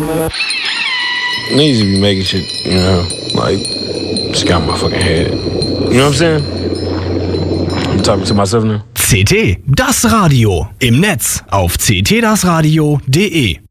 Niggas be making shit, you know, like, just got my fucking head. You know what I'm saying? I'm talking to myself now. CT, das Radio. Im Netz auf ctdasradio.de.